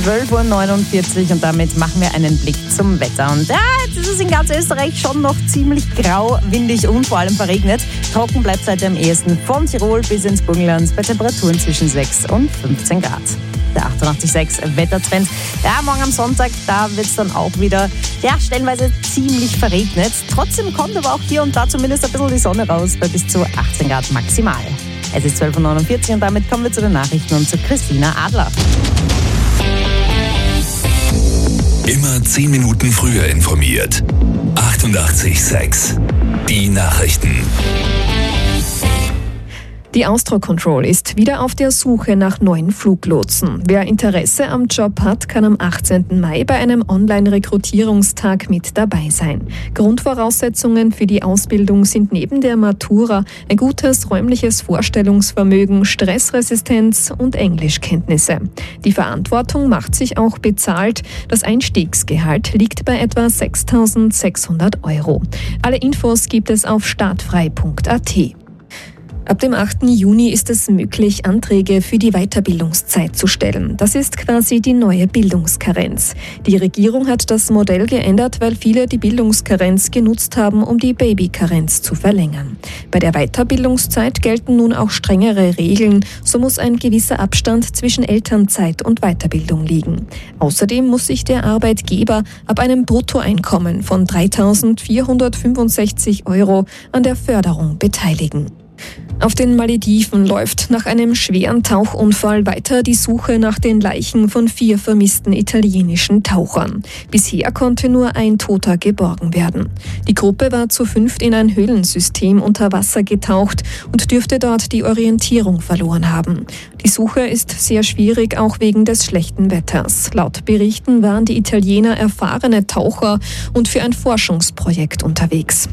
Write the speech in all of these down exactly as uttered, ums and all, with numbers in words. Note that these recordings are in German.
zwölf Uhr neunundvierzig und damit machen wir einen Blick zum Wetter. Und ja, jetzt ist es in ganz Österreich schon noch ziemlich grau, windig und vor allem verregnet. Trocken bleibt es heute am ehesten von Tirol bis ins Burgenland bei Temperaturen zwischen sechs und fünfzehn Grad. Der achtundachtzig Komma sechs Wettertrend. Ja, morgen am Sonntag, da wird es dann auch wieder, ja, stellenweise ziemlich verregnet. Trotzdem kommt aber auch hier und da zumindest ein bisschen die Sonne raus bei bis zu achtzehn Grad maximal. Es ist zwölf Uhr neunundvierzig und damit kommen wir zu den Nachrichten und zu Christina Adler. Immer zehn Minuten früher informiert. achtundachtzig Komma sechs. Die Nachrichten. Die Austro Control ist wieder auf der Suche nach neuen Fluglotsen. Wer Interesse am Job hat, kann am achtzehnten Mai bei einem Online-Rekrutierungstag mit dabei sein. Grundvoraussetzungen für die Ausbildung sind neben der Matura ein gutes räumliches Vorstellungsvermögen, Stressresistenz und Englischkenntnisse. Die Verantwortung macht sich auch bezahlt. Das Einstiegsgehalt liegt bei etwa sechstausendsechshundert Euro. Alle Infos gibt es auf startfrei punkt a t. Ab dem achten Juni ist es möglich, Anträge für die Weiterbildungszeit zu stellen. Das ist quasi die neue Bildungskarenz. Die Regierung hat das Modell geändert, weil viele die Bildungskarenz genutzt haben, um die Babykarenz zu verlängern. Bei der Weiterbildungszeit gelten nun auch strengere Regeln. So muss ein gewisser Abstand zwischen Elternzeit und Weiterbildung liegen. Außerdem muss sich der Arbeitgeber ab einem Bruttoeinkommen von dreitausendvierhundertfünfundsechzig Euro an der Förderung beteiligen. Auf den Malediven läuft nach einem schweren Tauchunfall weiter die Suche nach den Leichen von vier vermissten italienischen Tauchern. Bisher konnte nur ein Toter geborgen werden. Die Gruppe war zu fünft in ein Höhlensystem unter Wasser getaucht und dürfte dort die Orientierung verloren haben. Die Suche ist sehr schwierig, auch wegen des schlechten Wetters. Laut Berichten waren die Italiener erfahrene Taucher und für ein Forschungsprojekt unterwegs.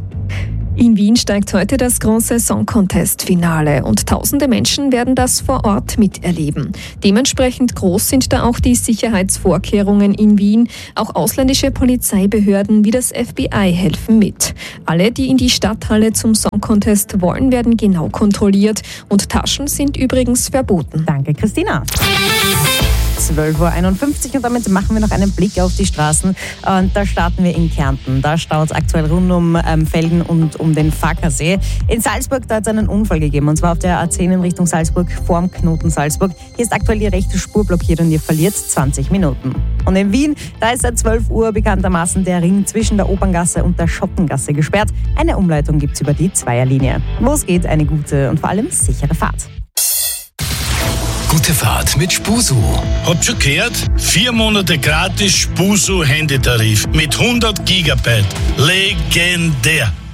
In Wien steigt heute das Grand Saison Contest Finale und tausende Menschen werden das vor Ort miterleben. Dementsprechend groß sind da auch die Sicherheitsvorkehrungen in Wien. Auch ausländische Polizeibehörden wie das F B I helfen mit. Alle, die in die Stadthalle zum Song Contest wollen, werden genau kontrolliert und Taschen sind übrigens verboten. Danke, Christina. zwölf Uhr einundfünfzig und damit machen wir noch einen Blick auf die Straßen. Und da starten wir in Kärnten. Da staut es aktuell rund um ähm, Felden und um den Fackersee. In Salzburg, da hat es einen Unfall gegeben. Und zwar auf der A zehn in Richtung Salzburg vorm Knoten Salzburg. Hier ist aktuell die rechte Spur blockiert und ihr verliert zwanzig Minuten. Und in Wien, da ist seit zwölf Uhr bekanntermaßen der Ring zwischen der Operngasse und der Schottengasse gesperrt. Eine Umleitung gibt es über die Zweierlinie. Wo es geht, eine gute und vor allem sichere Fahrt. Gute Fahrt mit Spusu. Habt schon gehört? Vier Monate gratis Spusu Handytarif mit hundert Gigabyte. Legendär.